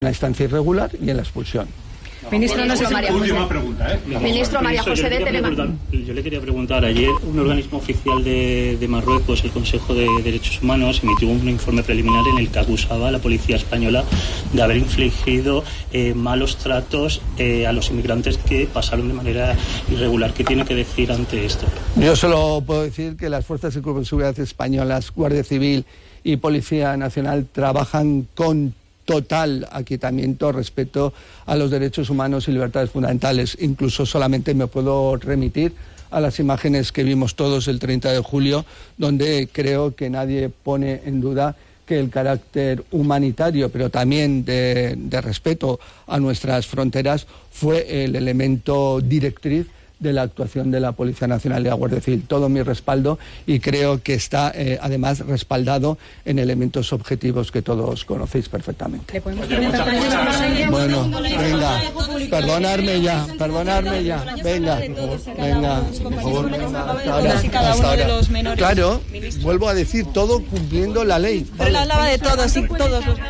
la instancia irregular y en la expulsión. Ministro, no sé si última pregunta, Ministro María José de Telema. Yo le quería preguntar, ayer un organismo oficial de Marruecos, el Consejo de Derechos Humanos, emitió un informe preliminar en el que acusaba a la policía española de haber infligido malos tratos a los inmigrantes que pasaron de manera irregular. ¿Qué tiene que decir ante esto? Yo solo puedo decir que las fuerzas y cuerpos de seguridad españolas, Guardia Civil y Policía Nacional trabajan con total aquietamiento, respeto a los derechos humanos y libertades fundamentales. Incluso solamente me puedo remitir a las imágenes que vimos todos el 30 de julio, donde creo que nadie pone en duda que el carácter humanitario, pero también de respeto a nuestras fronteras, fue el elemento directriz de la actuación de la Policía Nacional y la Guardia Civil. Todo mi respaldo, y creo que está además respaldado en elementos objetivos que todos conocéis perfectamente. Bueno, venga, perdonadme ya, venga, por favor, hasta ahora. Claro, vuelvo a decir, todo cumpliendo la ley. Pero él hablaba de todos y todos los...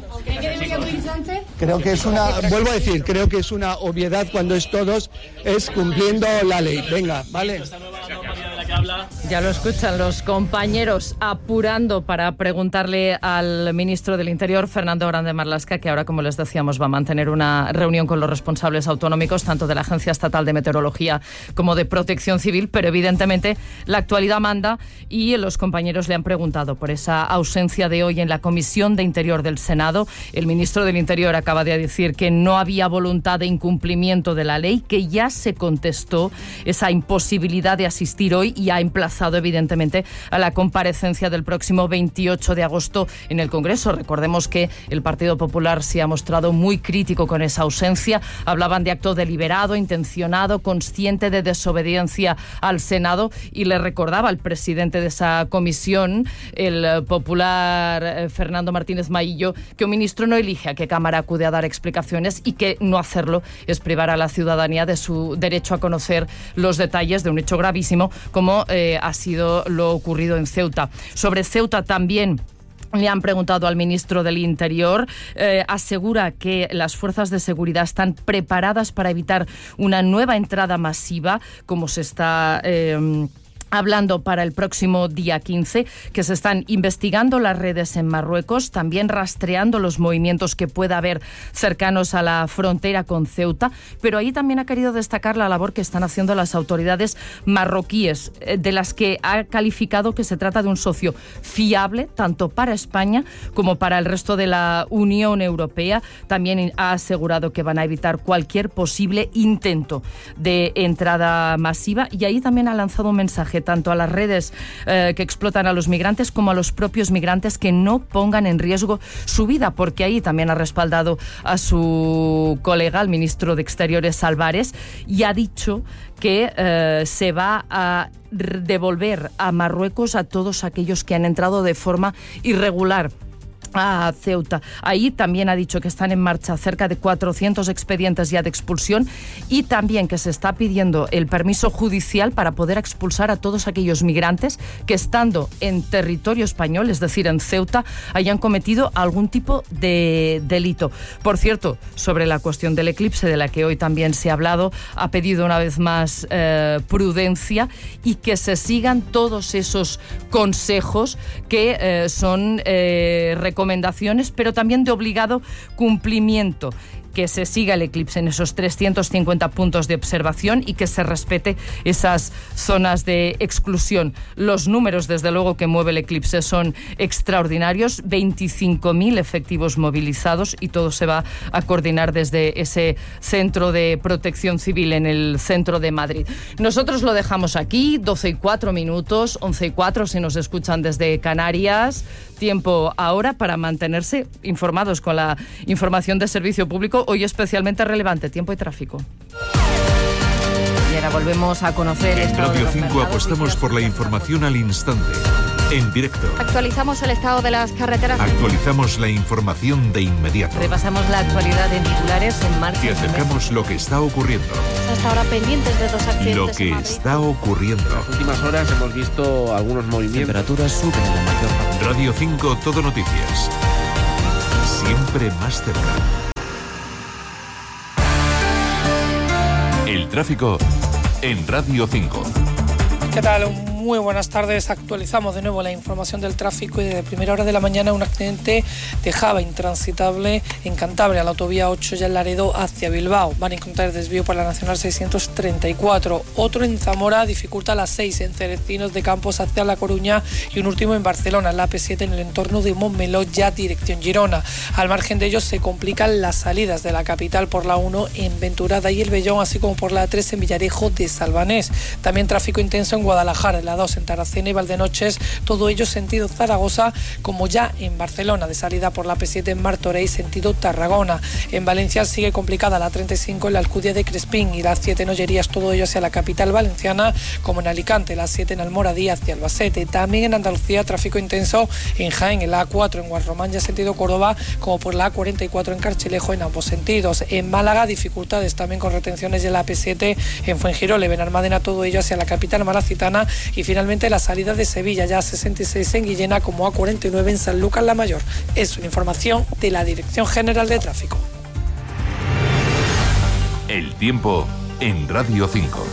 Creo que es una obviedad cuando es todos, es cumpliendo la ley. Venga, vale. Ya lo escuchan los compañeros apurando para preguntarle al ministro del Interior, Fernando Grande Marlaska, que ahora, como les decíamos, va a mantener una reunión con los responsables autonómicos, tanto de la Agencia Estatal de Meteorología como de Protección Civil, pero evidentemente la actualidad manda y los compañeros le han preguntado por esa ausencia de hoy en la Comisión de Interior del Senado. El ministro del Interior acaba de decir que no había voluntad de incumplimiento de la ley, que ya se contestó esa imposibilidad de asistir hoy y ha emplazado evidentemente a la comparecencia del próximo 28 de agosto en el Congreso. Recordemos que el Partido Popular se ha mostrado muy crítico con esa ausencia. Hablaban de acto deliberado, intencionado, consciente de desobediencia al Senado, y le recordaba al presidente de esa comisión, el popular Fernando Martínez Maillo, que un ministro no elige a qué Cámara acude a dar explicaciones y que no hacerlo es privar a la ciudadanía de su derecho a conocer los detalles de un hecho gravísimo como ha sido lo ocurrido en Ceuta. Sobre Ceuta también le han preguntado al ministro del Interior. Asegura que las fuerzas de seguridad están preparadas para evitar una nueva entrada masiva, como se está hablando para el próximo día 15, que se están investigando las redes en Marruecos, también rastreando los movimientos que pueda haber cercanos a la frontera con Ceuta, pero ahí también ha querido destacar la labor que están haciendo las autoridades marroquíes, de las que ha calificado que se trata de un socio fiable, tanto para España como para el resto de la Unión Europea. También ha asegurado que van a evitar cualquier posible intento de entrada masiva, y ahí también ha lanzado un mensaje tanto a las redes que explotan a los migrantes como a los propios migrantes, que no pongan en riesgo su vida, porque ahí también ha respaldado a su colega, el ministro de Exteriores Álvarez, y ha dicho que se va a devolver a Marruecos a todos aquellos que han entrado de forma irregular a Ceuta. Ahí también ha dicho que están en marcha cerca de 400 expedientes ya de expulsión, y también que se está pidiendo el permiso judicial para poder expulsar a todos aquellos migrantes que, estando en territorio español, es decir, en Ceuta, hayan cometido algún tipo de delito. Por cierto, sobre la cuestión del eclipse, de la que hoy también se ha hablado, ha pedido una vez más prudencia y que se sigan todos esos consejos que son recomendaciones, pero también de obligado cumplimiento. Que se siga el eclipse en esos 350 puntos de observación y que se respete esas zonas de exclusión. Los números, desde luego, que mueve el eclipse son extraordinarios, 25.000 efectivos movilizados, y todo se va a coordinar desde ese centro de protección civil en el centro de Madrid. Nosotros lo dejamos aquí, 12:04, 11:04 si nos escuchan desde Canarias. Tiempo ahora para mantenerse informados con la información de servicio público, hoy especialmente relevante, tiempo y tráfico. Y ahora volvemos a conocer... En Radio 5 apostamos por la información al instante, en directo. Actualizamos el estado de las carreteras. Actualizamos la información de inmediato. Repasamos la actualidad en titulares en marcha. Y acercamos lo que está ocurriendo. Hasta ahora pendientes de 2 accidentes. Lo que está ocurriendo. En las últimas horas hemos visto algunos movimientos. Temperaturas suben en la mayor parte. Radio 5 Todo Noticias. siempre más cerca. El tráfico en Radio 5. ¿Qué tal? Muy buenas tardes. Actualizamos de nuevo la información del tráfico y desde primera hora de la mañana un accidente dejaba intransitable en Cantabria, la autovía 8 ya en Laredo hacia Bilbao. Van a encontrar desvío por la Nacional 634. Otro en Zamora dificulta la 6 en Cerecinos de Campos hacia La Coruña y un último en Barcelona, la AP7 en el entorno de Montmeló ya dirección Girona. Al margen de ellos se complican las salidas de la capital por la 1 en Venturada y El Vellón, así como por la 3 en Villarejo de Salvanés. También tráfico intenso en Guadalajara, en la 2 en Tarracena y Valdenoches, todo ello sentido Zaragoza, como ya en Barcelona, de salida por la P7 en Martorell sentido Tarragona. En Valencia sigue complicada la 35 en la Alcudia de Crespín y la 7 en Ollerías, todo ello hacia la capital valenciana, como en Alicante, la 7 en Almoradí hacia Albacete. También en Andalucía tráfico intenso en Jaén, en la A4 en Guarromán ya sentido Córdoba, como por la A44 en Carchilejo en ambos sentidos. En Málaga dificultades también con retenciones de la P7 en Fuengirola, Benalmádena, todo ello hacia la capital malacitana. Y finalmente la salida de Sevilla ya a 66 en Guillena, como A49 en Sanlúcar la Mayor. Es una información de la Dirección General de Tráfico. El tiempo en Radio 5.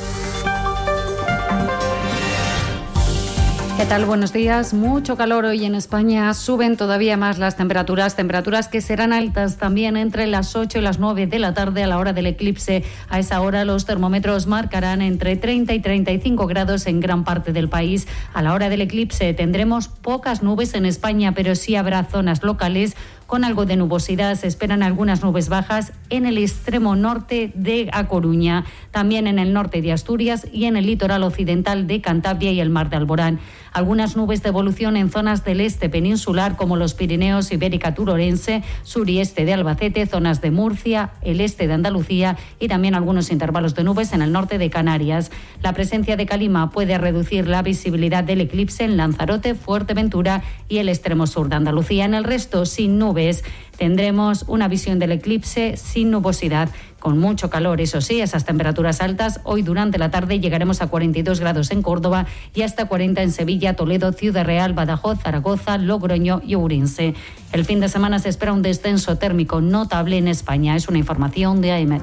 ¿Qué tal? Buenos días. Mucho calor hoy en España. Suben todavía más las temperaturas que serán altas también entre las 8 y las 9 de la tarde a la hora del eclipse. A esa hora los termómetros marcarán entre 30 y 35 grados en gran parte del país. A la hora del eclipse tendremos pocas nubes en España, pero sí habrá zonas locales con algo de nubosidad. Se esperan algunas nubes bajas en el extremo norte de A Coruña, también en el norte de Asturias y en el litoral occidental de Cantabria y el Mar de Alborán. Algunas nubes de evolución en zonas del este peninsular como los Pirineos, Ibérica Turorense, sur y este de Albacete, zonas de Murcia, el este de Andalucía y también algunos intervalos de nubes en el norte de Canarias. La presencia de calima puede reducir la visibilidad del eclipse en Lanzarote, Fuerteventura y el extremo sur de Andalucía. En el resto, sin nubes. Tendremos una visión del eclipse sin nubosidad, con mucho calor, eso sí, esas temperaturas altas. Hoy durante la tarde llegaremos a 42 grados en Córdoba y hasta 40 en Sevilla, Toledo, Ciudad Real, Badajoz, Zaragoza, Logroño y Ourense. El fin de semana se espera un descenso térmico notable en España. Es una información de AEMET.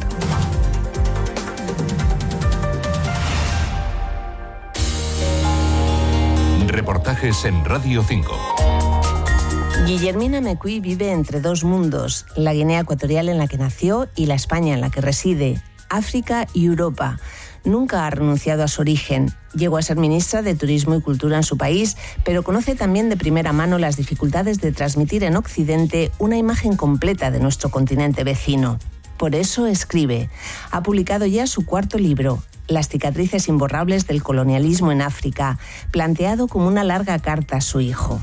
Reportajes en Radio 5. Guillermina Mecuy vive entre dos mundos, la Guinea Ecuatorial en la que nació y la España en la que reside, África y Europa. Nunca ha renunciado a su origen. Llegó a ser ministra de Turismo y Cultura en su país, pero conoce también de primera mano las dificultades de transmitir en Occidente una imagen completa de nuestro continente vecino. Por eso escribe. Ha publicado ya su cuarto libro, Las cicatrices imborrables del colonialismo en África, planteado como una larga carta a su hijo.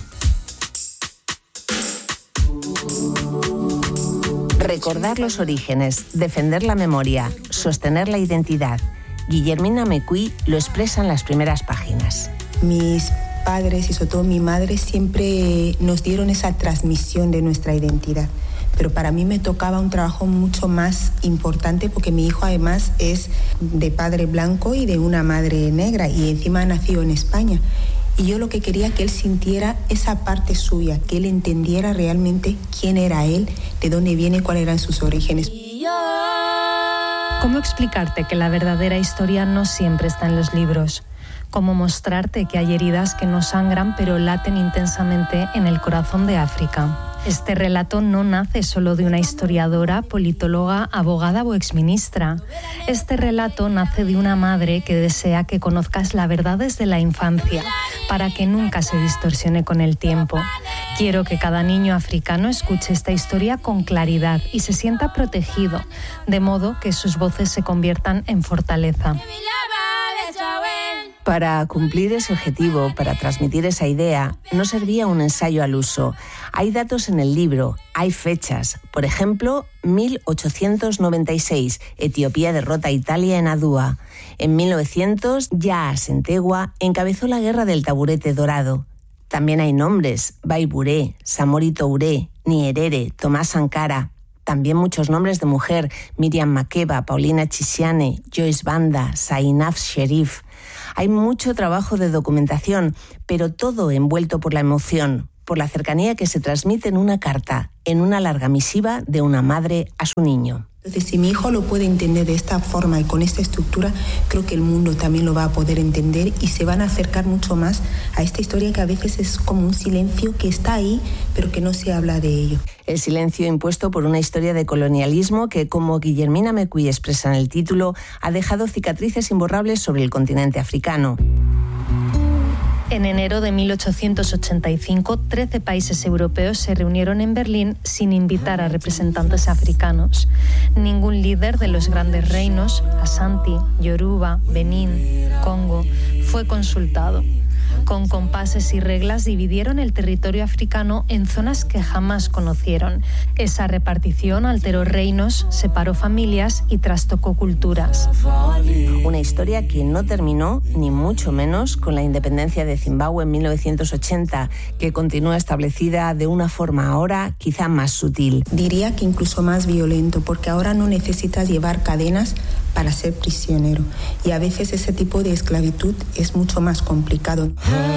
Recordar los orígenes, defender la memoria, sostener la identidad. Guillermina Mecuy lo expresa en las primeras páginas. Mis padres y sobre todo mi madre siempre nos dieron esa transmisión de nuestra identidad. Pero para mí me tocaba un trabajo mucho más importante porque mi hijo además es de padre blanco y de una madre negra y encima nació en España. Y yo lo que quería que él sintiera esa parte suya, que él entendiera realmente quién era él, de dónde viene, cuáles eran sus orígenes. ¿Cómo explicarte que la verdadera historia no siempre está en los libros? ¿Cómo mostrarte que hay heridas que no sangran pero laten intensamente en el corazón de África? Este relato no nace solo de una historiadora, politóloga, abogada o exministra. Este relato nace de una madre que desea que conozcas la verdad desde la infancia, para que nunca se distorsione con el tiempo. Quiero que cada niño africano escuche esta historia con claridad y se sienta protegido, de modo que sus voces se conviertan en fortaleza. Para cumplir ese objetivo, para transmitir esa idea, no servía un ensayo al uso. Hay datos en el libro, hay fechas. Por ejemplo, 1896, Etiopía derrota a Italia en Adúa. En 1900, ya Asentegua encabezó la guerra del taburete dorado. También hay nombres, Baiburé, Samori Touré, Nyerere, Tomás Sankara. También muchos nombres de mujer, Miriam Makeba, Paulina Chisiane, Joyce Banda, Zainab Sherif. Hay mucho trabajo de documentación, pero todo envuelto por la emoción, por la cercanía que se transmite en una carta, en una larga misiva de una madre a su niño. Entonces, si mi hijo lo puede entender de esta forma y con esta estructura, creo que el mundo también lo va a poder entender y se van a acercar mucho más a esta historia que a veces es como un silencio que está ahí, pero que no se habla de ello. El silencio impuesto por una historia de colonialismo que, como Guillermina Mecuy expresa en el título, ha dejado cicatrices imborrables sobre el continente africano. En enero de 1885, 13 países europeos se reunieron en Berlín sin invitar a representantes africanos. Ningún líder de los grandes reinos, Ashanti, Yoruba, Benín, Congo, fue consultado. Con compases y reglas dividieron el territorio africano en zonas que jamás conocieron. Esa repartición alteró reinos, separó familias y trastocó culturas. Una historia que no terminó, ni mucho menos, con la independencia de Zimbabue en 1980, que continúa establecida de una forma ahora quizá más sutil. Diría que incluso más violento, porque ahora no necesitas llevar cadenas para ser prisionero. Y a veces ese tipo de esclavitud es mucho más complicado.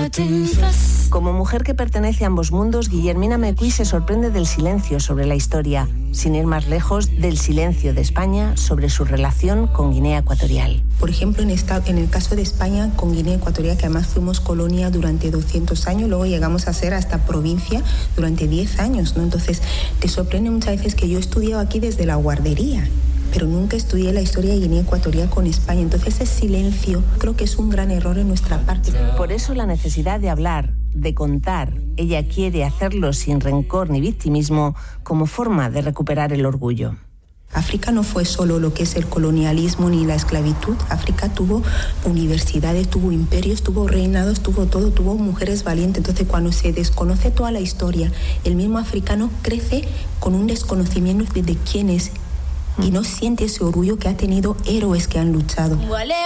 Como mujer que pertenece a ambos mundos, Guillermina Mecuy se sorprende del silencio sobre la historia, sin ir más lejos del silencio de España sobre su relación con Guinea Ecuatorial. Por ejemplo, en el caso de España con Guinea Ecuatorial, que además fuimos colonia durante 200 años, luego llegamos a ser hasta provincia durante 10 años, ¿no? Entonces, te sorprende muchas veces que yo he estudiado aquí desde la guardería, pero nunca estudié la historia de Guinea Ecuatorial con España. Entonces ese silencio creo que es un gran error en nuestra parte. Por eso la necesidad de hablar, de contar. Ella quiere hacerlo sin rencor ni victimismo, como forma de recuperar el orgullo. África no fue solo lo que es el colonialismo ni la esclavitud. África tuvo universidades, tuvo imperios, tuvo reinados, tuvo todo, tuvo mujeres valientes. Entonces, cuando se desconoce toda la historia, el mismo africano crece con un desconocimiento de quién es y no siente ese orgullo que ha tenido héroes que han luchado.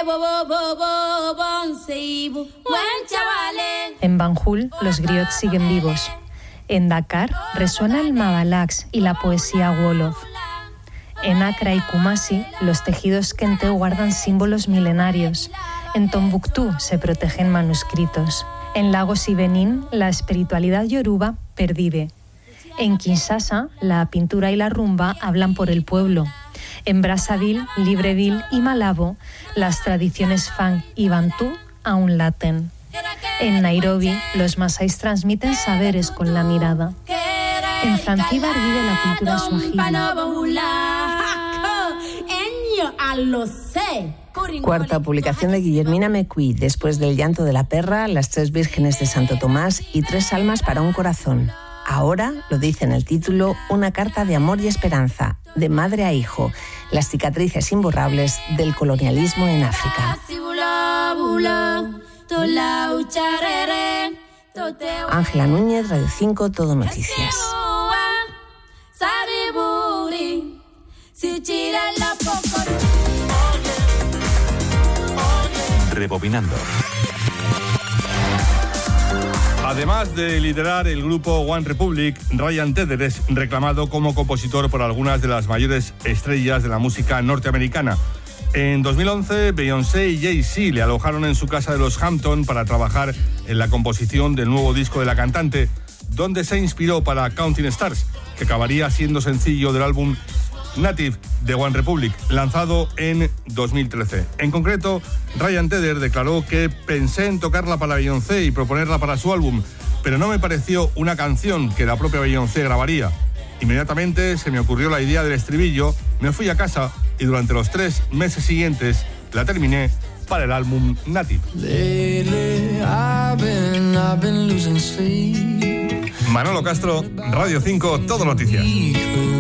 En Banjul, los griots siguen vivos. En Dakar resuena el mabalax y la poesía wolof. En Accra y Kumasi, los tejidos kente guardan símbolos milenarios. En Tombuctú se protegen manuscritos. En Lagos y Benín, la espiritualidad yoruba pervive. En Kinshasa, la pintura y la rumba hablan por el pueblo. En Brazzaville, Libreville y Malabo, las tradiciones fang y bantú aún laten. En Nairobi, los masáis transmiten saberes con la mirada. En Zanzíbar vive la cultura swahili. Cuarta publicación de Guillermina Mecuy, después del llanto de la perra, Las tres vírgenes de Santo Tomás y Tres almas para un corazón. Ahora, lo dice en el título, una carta de amor y esperanza, de madre a hijo, las cicatrices imborrables del colonialismo en África. Ángela Núñez, Radio 5, Todo Noticias. Rebobinando. Además de liderar el grupo One Republic, Ryan Tedder es reclamado como compositor por algunas de las mayores estrellas de la música norteamericana. En 2011, Beyoncé y Jay-Z le alojaron en su casa de los Hampton para trabajar en la composición del nuevo disco de la cantante, donde se inspiró para Counting Stars, que acabaría siendo sencillo del álbum Native de One Republic, lanzado en 2013. En concreto, Ryan Tedder declaró que pensé en tocarla para Beyoncé y proponerla para su álbum, pero no me pareció una canción que la propia Beyoncé grabaría. Inmediatamente se me ocurrió la idea del estribillo, me fui a casa y durante los 3 meses siguientes la terminé para el álbum Native. Manolo Castro, Radio 5, Todo Noticias.